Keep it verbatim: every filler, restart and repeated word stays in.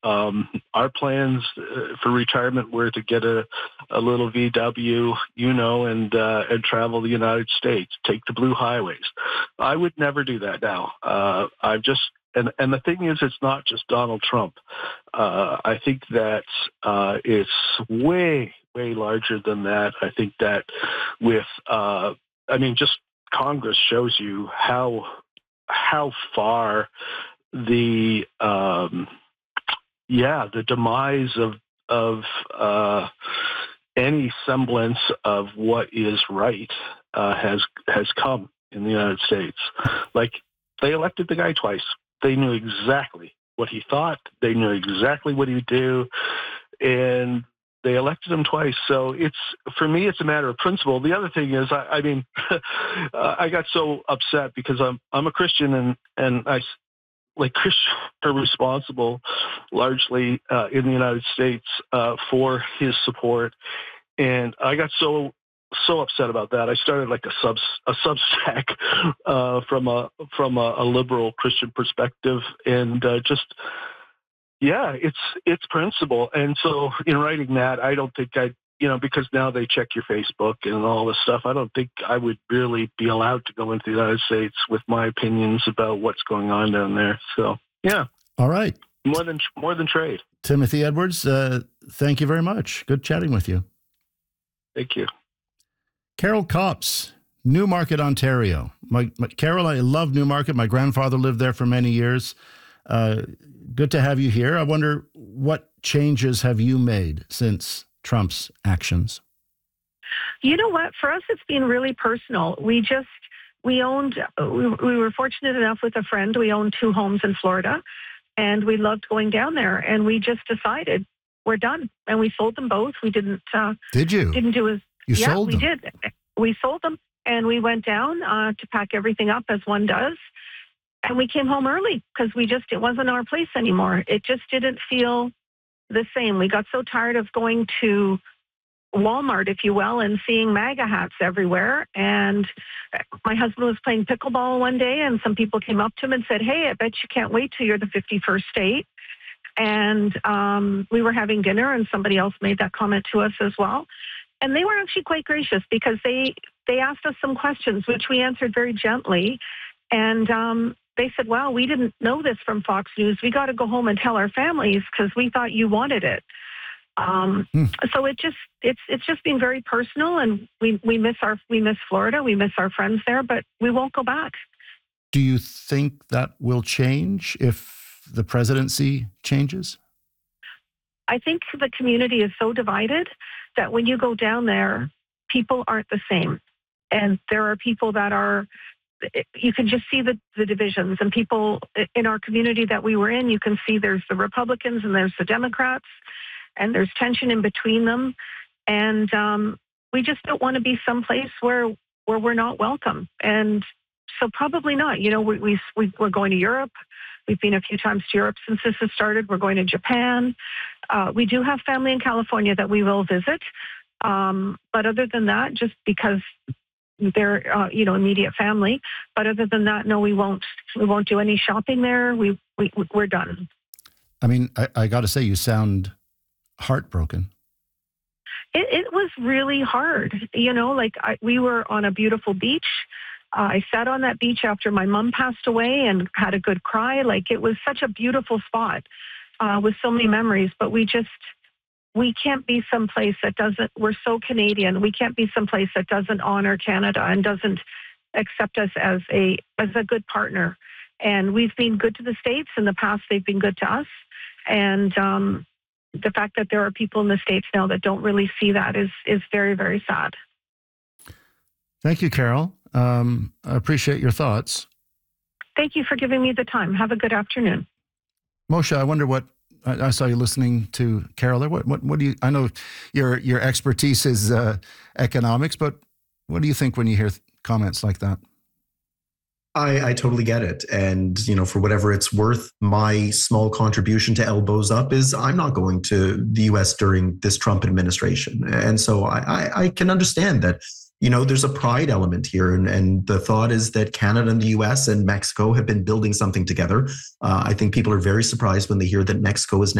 Um, our plans uh, for retirement were to get a, a little V W, you know, and uh, and travel the United States, take the blue highways. I would never do that now. Uh, I've just and and the thing is, it's not just Donald Trump. Uh, I think that uh, it's way way larger than that. I think that with uh, I mean, just Congress shows you how how far the um, yeah the demise of of uh, any semblance of what is right uh, has has come in the United States. Like, they elected the guy twice. They knew exactly what he thought. They knew exactly what he'd do, and they elected him twice. So it's, for me, it's a matter of principle. The other thing is, I, I mean, I got so upset because I'm I'm a Christian, and and I like Christians are responsible largely uh, in the United States uh, for his support, and I got so so upset about that. I started like a sub a Substack uh, from a from a, a liberal Christian perspective, and uh, just. Yeah, it's it's principle. And so in writing that, I don't think I, you know, because now they check your Facebook and all this stuff, I don't think I would really be allowed to go into the United States with my opinions about what's going on down there. So, yeah. All right. More than more than trade. Timothy Edwards, uh, thank you very much. Good chatting with you. Thank you. Carol Copps, Newmarket, Ontario. My, my, Carol, I love Newmarket. My grandfather lived there for many years. Uh, good to have you here. I wonder, what changes have you made since Trump's actions? You know what? For us, it's been really personal. We just, we owned, we, we were fortunate enough with a friend. We owned two homes in Florida, and we loved going down there. And we just decided we're done. And we sold them both. We didn't. Uh, did you? Didn't do as. You yeah, sold we them? did. We sold them, and we went down uh, to pack everything up as one does. And we came home early because we just, it wasn't our place anymore. It just didn't feel the same. We got so tired of going to Walmart, if you will, and seeing MAGA hats everywhere. And my husband was playing pickleball one day, and some people came up to him and said, "Hey, I bet you can't wait till you're the fifty-first state." And um, we were having dinner, and somebody else made that comment to us as well. And they were actually quite gracious because they, they asked us some questions, which we answered very gently. And um, they said, "Wow, we didn't know this from Fox News. We got to go home and tell our families because we thought you wanted it." Um, hmm. So it just it's it's just been very personal, and we, we miss our we miss Florida, we miss our friends there, but we won't go back. Do you think that will change if the presidency changes? I think the community is so divided that when you go down there, people aren't the same, and there are people that are. You can just see the, the divisions, and people in our community that we were in, you can see there's the Republicans and there's the Democrats, and there's tension in between them. And um, we just don't want to be someplace where where we're not welcome. And so probably not. You know, we, we, we, we're going to Europe. We've been a few times to Europe since this has started. We're going to Japan. Uh, we do have family in California that we will visit. Um, but other than that, just because their, uh, you know, immediate family. But other than that, no, we won't. We won't do any shopping there. We, we we're done. I mean, I, I got to say, you sound heartbroken. It, it was really hard. You know, like I, we were on a beautiful beach. Uh, I sat on that beach after my mom passed away and had a good cry. Like, it was such a beautiful spot uh, with so many memories. But we just. We can't be someplace that doesn't, we're so Canadian, we can't be someplace that doesn't honor Canada and doesn't accept us as a as a good partner. And we've been good to the States. In the past, they've been good to us. And um, the fact that there are people in the States now that don't really see that is is very, very sad. Thank you, Carol. Um, I appreciate your thoughts. Thank you for giving me the time. Have a good afternoon. Moshe, I wonder what, I saw you listening to Carol there. What, what, what do you, I know your, your expertise is uh, economics, but what do you think when you hear comments like that? I, I totally get it. And, you know, for whatever it's worth, my small contribution to Elbows Up is I'm not going to the U S during this Trump administration. And so I, I, I can understand that, you know, there's a pride element here. And, and the thought is that Canada and the U S and Mexico have been building something together. Uh, I think people are very surprised when they hear that Mexico is now